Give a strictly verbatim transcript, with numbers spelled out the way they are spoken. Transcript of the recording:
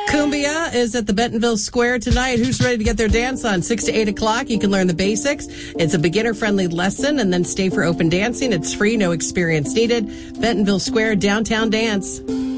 Cumbia is at the Bentonville Square tonight. Who's ready to get their dance on? six to eight o'clock. You can learn the basics. It's a beginner-friendly lesson and then stay for open dancing. It's free, no experience needed. Bentonville Square, downtown dance.